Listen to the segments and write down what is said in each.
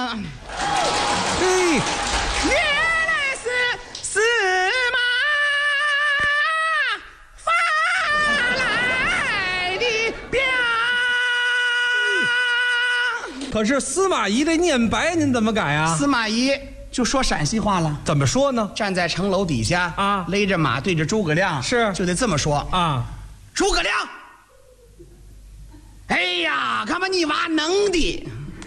嘿， 原来是司马发来的表。 可是司马懿这念白您怎么改啊？ 司马懿就说陕西话了， 怎么说呢？ 站在城楼底下啊， 勒着马对着诸葛亮， 是就得这么说啊。 诸葛亮，哎呀，看把你娃能的，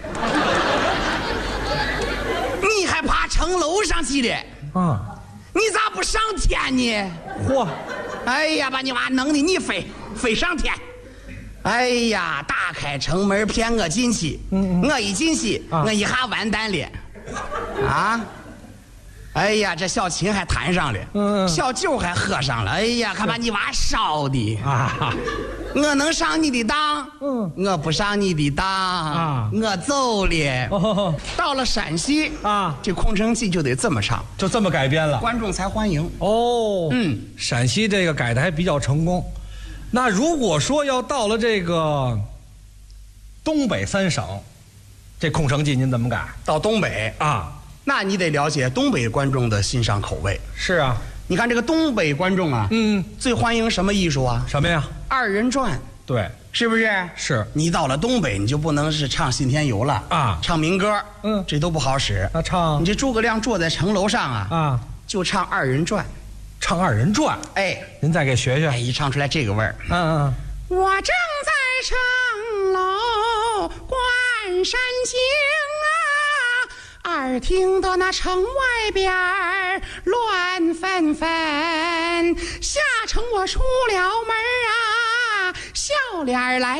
你还爬城楼上去的啊？ 你咋不上天呢？ 嚯！ 哎呀，把你娃能的，你飞上天！哎呀，打开城门骗我进去，我一进去，我一下完蛋了，啊！哎呀，这小琴还弹上了，小酒还喝上了，哎呀，还把你娃烧的啊！ 我能上你的当，我不上你的当啊！ 我走了。 哦， 到了陕西啊， 这空城计就得这么唱， 就这么改编了， 观众才欢迎。 哦，陕西这个改的还比较成功。那如果说要到了这个东北三省，这空城计您怎么改？ 到东北啊， 那你得了解东北观众的欣赏口味。 是啊， 你看这个东北观众啊，最欢迎什么艺术啊？ 什么呀？ 二人转。 对， 是不是？ 是。 你到了东北，你就不能是唱信天游了啊， 唱民歌，这都不好使。 那唱你这诸葛亮坐在城楼上啊，就唱二人转。 唱二人转， 哎， 您再给学学。 哎，一唱出来这个味儿。我正在城楼观山景啊，耳听到那城外边乱纷纷，下城我出了门啊，笑脸来。